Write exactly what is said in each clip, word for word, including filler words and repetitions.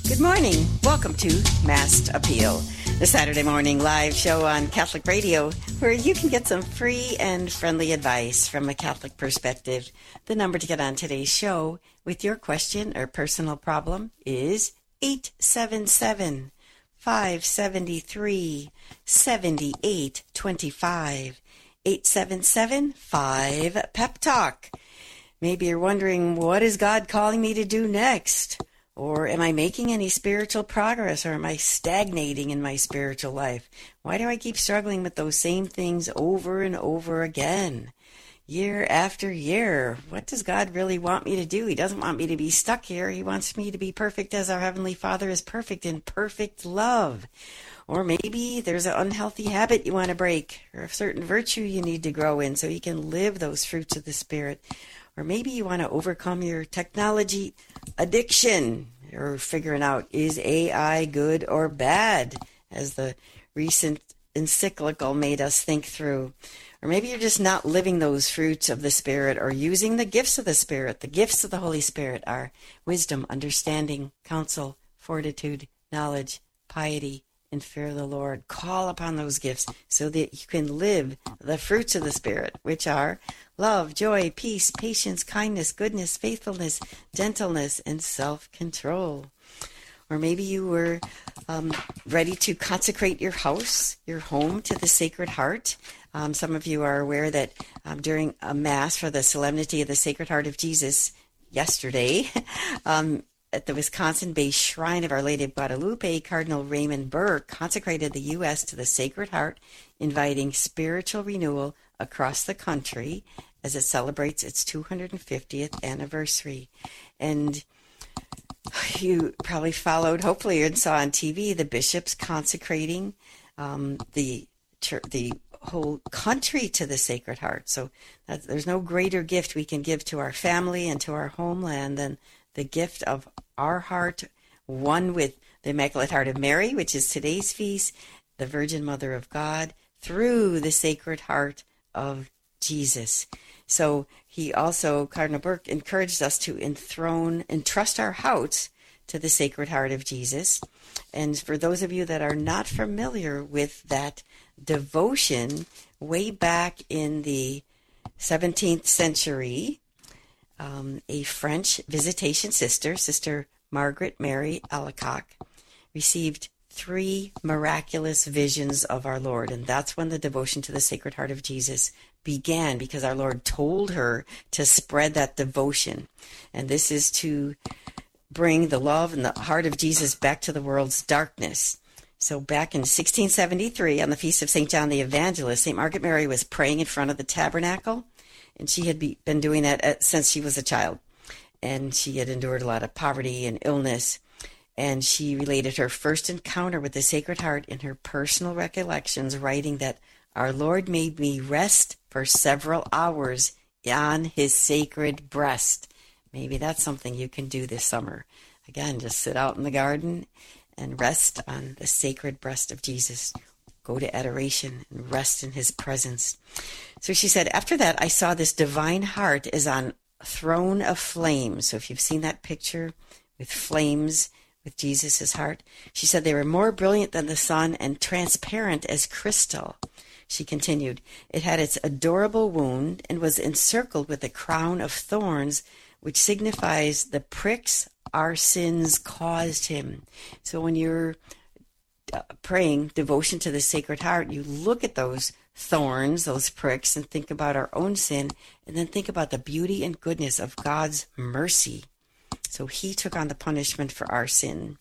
Good morning. Welcome to Mass Appeal, the Saturday morning live show on Catholic Radio, where you can get some free and friendly advice from a Catholic perspective. The number to get on today's show with your question or personal problem is eight seven seven, five seven three, seven eight two five. eight seven seven, five, P E P Talk. Maybe you're wondering, what is God calling me to do next? Or am I making any spiritual progress, or am I stagnating in my spiritual life? Why do I keep struggling with those same things over and over again, year after year? What does God really want me to do? He doesn't want me to be stuck here. He wants me to be perfect as our Heavenly Father is perfect, in perfect love. Or maybe there's an unhealthy habit you want to break, or a certain virtue you need to grow in so you can live those fruits of the Spirit. Or maybe you want to overcome your technology addiction, or figuring out, is A I good or bad, as the recent encyclical made us think through. Or maybe you're just not living those fruits of the Spirit, or using the gifts of the Spirit. The gifts of the Holy Spirit are wisdom, understanding, counsel, fortitude, knowledge, piety, and fear of the Lord. Call upon those gifts so that you can live the fruits of the Spirit, which are love, joy, peace, patience, kindness, goodness, faithfulness, gentleness, and self-control. Or maybe you were um, ready to consecrate your house, your home, to the Sacred Heart. Um, some of you are aware that um, during a Mass for the Solemnity of the Sacred Heart of Jesus yesterday, um, at the Wisconsin-based Shrine of Our Lady of Guadalupe, Cardinal Raymond Burr consecrated the U S to the Sacred Heart, inviting spiritual renewal across the country as it celebrates its two hundred fiftieth anniversary. And you probably followed, hopefully, and saw on T V the bishops consecrating um, the the whole country to the Sacred Heart. So that, there's no greater gift we can give to our family and to our homeland than the gift of our heart, one with the Immaculate Heart of Mary, which is today's feast, the Virgin Mother of God, through the Sacred Heart of Jesus. So he also, Cardinal Burke, encouraged us to enthrone, entrust our hearts to the Sacred Heart of Jesus. And for those of you that are not familiar with that devotion, way back in the seventeenth century, Um, a French visitation sister, Sister Margaret Mary Alacoque, received three miraculous visions of our Lord. And that's when the devotion to the Sacred Heart of Jesus began, because our Lord told her to spread that devotion. And this is to bring the love and the heart of Jesus back to the world's darkness. So back in sixteen seventy-three, on the feast of Saint John the Evangelist, Saint Margaret Mary was praying in front of the tabernacle. And she had be, been doing that since she was a child. And she had endured a lot of poverty and illness. And she related her first encounter with the Sacred Heart in her personal recollections, writing that our Lord made me rest for several hours on his sacred breast. Maybe that's something you can do this summer. Again, just sit out in the garden and rest on the sacred breast of Jesus. Go to adoration and rest in his presence. So she said, after that, I saw this divine heart as on a throne of flames. So if you've seen that picture with flames with Jesus' heart, she said they were more brilliant than the sun and transparent as crystal. She continued, it had its adorable wound and was encircled with a crown of thorns, which signifies the pricks our sins caused him. So when you're Uh, praying devotion to the Sacred Heart, you look at those thorns, those pricks, and think about our own sin, and then think about the beauty and goodness of God's mercy. So he took on the punishment for our sin.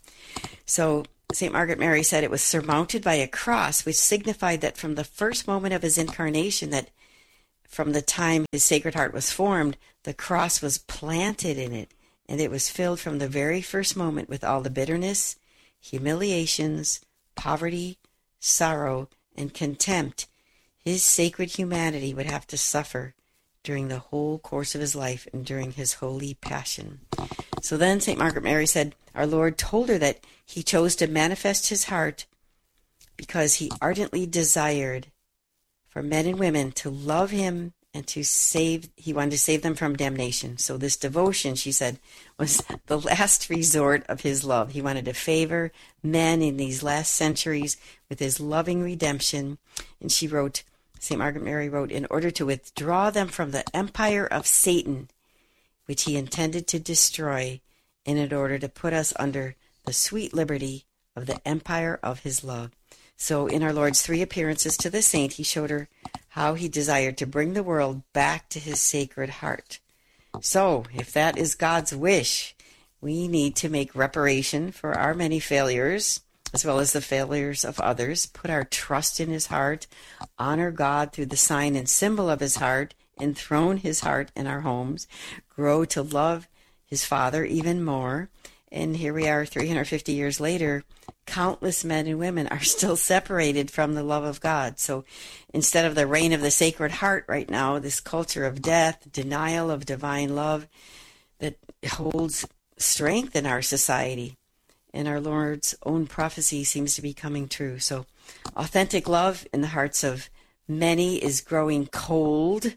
So Saint Margaret Mary said it was surmounted by a cross, which signified that from the first moment of his incarnation, that from the time his Sacred Heart was formed, the cross was planted in it, and it was filled from the very first moment with all the bitterness, humiliations, poverty, sorrow, and contempt his sacred humanity would have to suffer during the whole course of his life and during his holy passion. So then Saint Margaret Mary said, our Lord told her that he chose to manifest his heart because he ardently desired for men and women to love him and to save, he wanted to save them from damnation. So this devotion, she said, was the last resort of his love. He wanted to favor men in these last centuries with his loving redemption. And she wrote, Saint Margaret Mary wrote, in order to withdraw them from the empire of Satan, which he intended to destroy, and in order to put us under the sweet liberty of the empire of his love. So in our Lord's three appearances to the saint, he showed her how he desired to bring the world back to his sacred heart. So if that is God's wish, we need to make reparation for our many failures, as well as the failures of others, put our trust in his heart, honor God through the sign and symbol of his heart, enthrone his heart in our homes, grow to love his Father even more. And here we are three hundred fifty years later, countless men and women are still separated from the love of God. So instead of the reign of the Sacred Heart right now, this culture of death, denial of divine love that holds strength in our society, and our Lord's own prophecy seems to be coming true. So authentic love in the hearts of many is growing cold,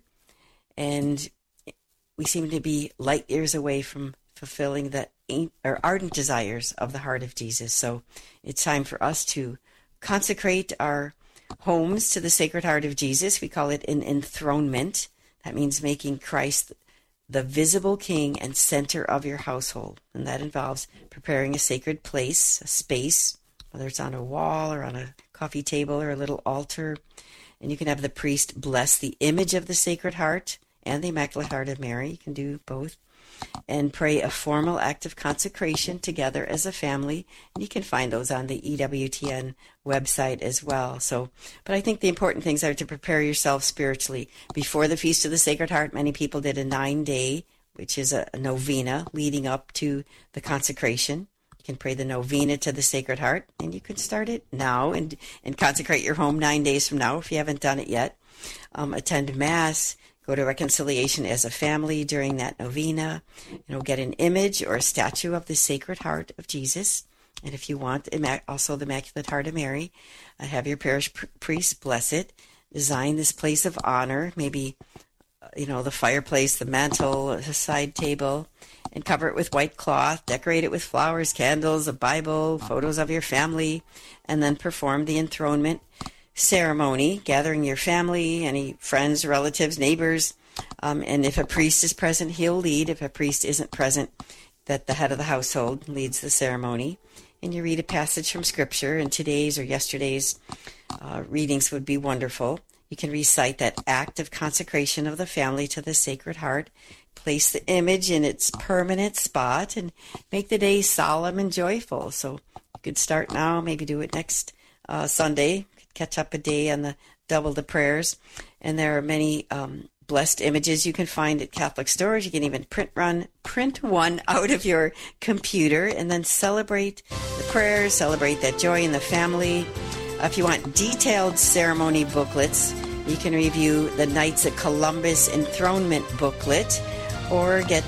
and we seem to be light years away from fulfilling the or ardent desires of the heart of Jesus. So it's time for us to consecrate our homes to the Sacred Heart of Jesus. We call it an enthronement. That means making Christ the visible king and center of your household. And that involves preparing a sacred place, a space, whether it's on a wall or on a coffee table or a little altar. And you can have the priest bless the image of the Sacred Heart and the Immaculate Heart of Mary. You can do both. And pray a formal act of consecration together as a family. And you can find those on the E W T N website as well. So, but I think the important things are to prepare yourself spiritually. Before the Feast of the Sacred Heart, many people did a nine-day, which is a novena leading up to the consecration. You can pray the novena to the Sacred Heart, and you can start it now and, and consecrate your home nine days from now if you haven't done it yet. Um, attend Mass. Go to reconciliation as a family during that novena. You know, get an image or a statue of the Sacred Heart of Jesus. And if you want, also the Immaculate Heart of Mary, uh, have your parish priest bless it. Design this place of honor, maybe, uh, you know, the fireplace, the mantle, a side table, and cover it with white cloth. Decorate it with flowers, candles, a Bible, photos of your family, and then perform the enthronement ceremony, gathering your family, any friends, relatives, neighbors, um, and if a priest is present, he'll lead. If a priest isn't present, that the head of the household leads the ceremony. And you read a passage from Scripture, and today's or yesterday's uh, readings would be wonderful. You can recite that act of consecration of the family to the Sacred Heart, place the image in its permanent spot, and make the day solemn and joyful. So you could start now, maybe do it next uh, Sunday. Catch up a day on the double the prayers. And there are many um, blessed images you can find at Catholic stores. You can even print run print one out of your computer and then celebrate the prayers, celebrate that joy in the family. Uh, if you want detailed ceremony booklets, you can review the Knights of Columbus Enthronement booklet or get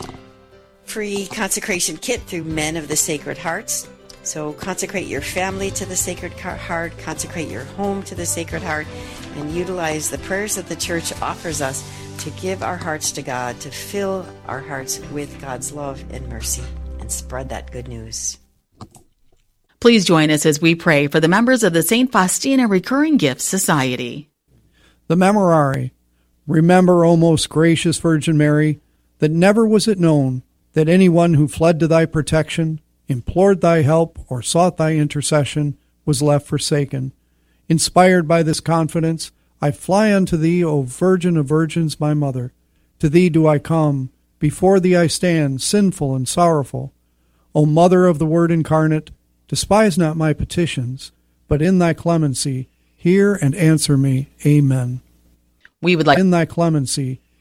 free consecration kit through Men of the Sacred Hearts. So consecrate your family to the Sacred Heart, consecrate your home to the Sacred Heart, and utilize the prayers that the Church offers us to give our hearts to God, to fill our hearts with God's love and mercy, and spread that good news. Please join us as we pray for the members of the Saint Faustina Recurring Gifts Society. The Memorare. Remember, O most gracious Virgin Mary, that never was it known that anyone who fled to thy protection, implored thy help, or sought thy intercession, was left forsaken. Inspired by this confidence, I fly unto thee, O Virgin of Virgins, my Mother. To thee do I come, before thee I stand, sinful and sorrowful. O Mother of the Word incarnate, despise not my petitions, but in thy clemency hear and answer me. Amen. We would like in thy clemency